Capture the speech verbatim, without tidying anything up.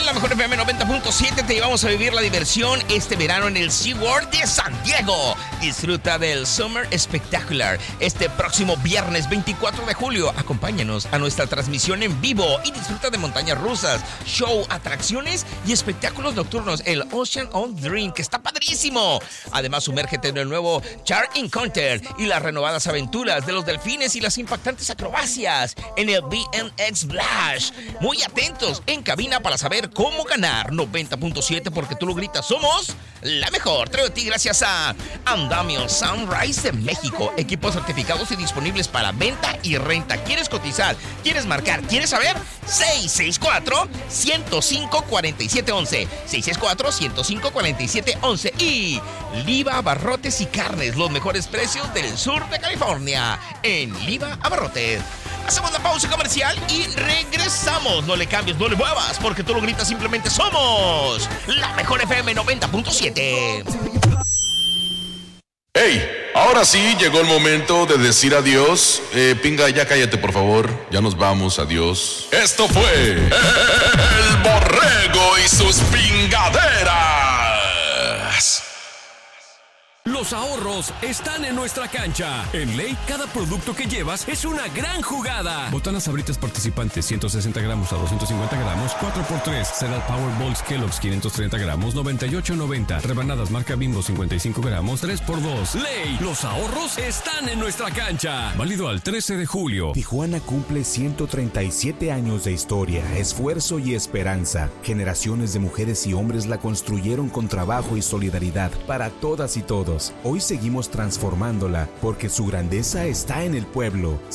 la mejor F M noventa punto siete te llevamos a vivir la diversión este verano en el SeaWorld de San Diego. Disfruta del Summer Spectacular este próximo viernes veinticuatro de julio. Acompáñanos a nuestra transmisión en vivo y disfruta de montañas rusas, show, atracciones y espectáculos nocturnos. El Ocean of Dream, que está padrísimo. Además, sumérgete en el nuevo Char Encounter y las renovadas aventuras de los delfines y las impactantes acrobacias en el B M X Splash. Muy atentos en cabina para saber cómo ganar. Noventa punto siete, porque tú lo gritas, somos la mejor. Traigo a ti gracias a Andamio Sunrise de México. Equipos certificados y disponibles para venta y renta. ¿Quieres cotizar? ¿Quieres marcar? ¿Quieres saber? seis seis cuatro, uno cero cinco, cuatro siete uno uno. seis seis cuatro, uno cero cinco, cuatro siete uno uno. Y Liva Abarrotes y Carnes, los mejores precios del sur de California. En Liva Abarrotes. Hacemos la pausa comercial y regresamos. No le cambies, no le muevas, porque tú lo gritas, simplemente somos la mejor F M noventa punto siete. ¡Hey! Ahora sí, llegó el momento de decir adiós. Eh, Pinga, ya cállate, por favor. Ya nos vamos, adiós. Esto fue El Borrego y sus Pingaderas. Los ahorros están en nuestra cancha. En Ley, cada producto que llevas es una gran jugada. Botanas Sabritas participantes, ciento sesenta gramos a doscientos cincuenta gramos, cuatro por tres. Cereal Powerballs Kellogg's, quinientos treinta gramos, noventa y ocho noventa. Rebanadas marca Bimbo, cincuenta y cinco gramos, tres por dos. Ley, los ahorros están en nuestra cancha. Válido al trece de julio. Tijuana cumple ciento treinta y siete años de historia, esfuerzo y esperanza. Generaciones de mujeres y hombres la construyeron con trabajo y solidaridad para todas y todos. Hoy seguimos transformándola porque su grandeza está en el pueblo.